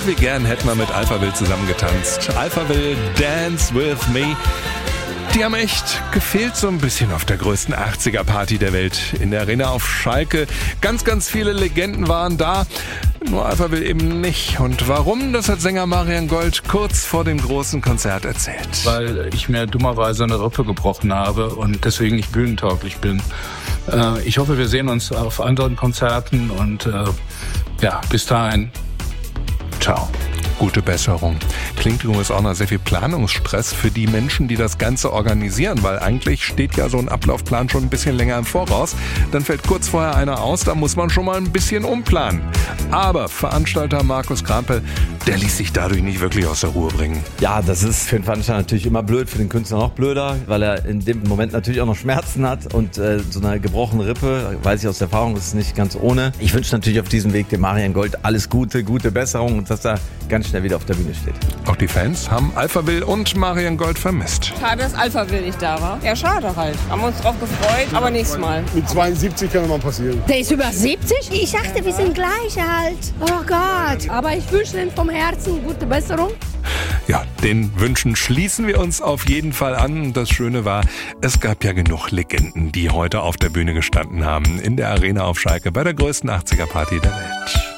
wie gern hätten wir mit Alphaville zusammen getanzt. Alphaville, Dance With Me. Die haben echt gefehlt so ein bisschen auf der größten 80er-Party der Welt. In der Arena auf Schalke. Ganz, ganz viele Legenden waren da. Nur Alphaville eben nicht. Und warum, das hat Sänger Marian Gold kurz vor dem großen Konzert erzählt. Weil ich mir dummerweise eine Rippe gebrochen habe und deswegen nicht bühnentauglich bin. Ich hoffe, wir sehen uns auf anderen Konzerten und bis dahin. Ciao. Gute Besserung. Klingt übrigens auch nach sehr viel Planungsstress für die Menschen, die das Ganze organisieren, weil eigentlich steht ja so ein Ablaufplan schon ein bisschen länger im Voraus. Dann fällt kurz vorher einer aus, da muss man schon mal ein bisschen umplanen. Aber Veranstalter Markus Krampel, der ließ sich dadurch nicht wirklich aus der Ruhe bringen. Ja, das ist für den Veranstalter natürlich immer blöd, für den Künstler noch blöder, weil er in dem Moment natürlich auch noch Schmerzen hat und so eine gebrochene Rippe, weiß ich aus der Erfahrung, ist es nicht ganz ohne. Ich wünsche natürlich auf diesem Weg dem Marian Gold alles Gute, gute Besserung und dass er ganz schnell wieder auf der Bühne steht. Auch die Fans haben Alphaville und Marian Gold vermisst. Schade, dass Alphaville nicht da war. Ja, schade halt. Haben wir uns drauf gefreut, aber nächstes Mal. Mit 72 kann mal passieren. Der ist über 70? Ich dachte, wir sind gleich alt. Oh Gott. Aber ich wünsche Ihnen vom Herzen gute Besserung. Ja, den Wünschen schließen wir uns auf jeden Fall an. Das Schöne war, es gab ja genug Legenden, die heute auf der Bühne gestanden haben. In der Arena auf Schalke bei der größten 80er-Party der Welt.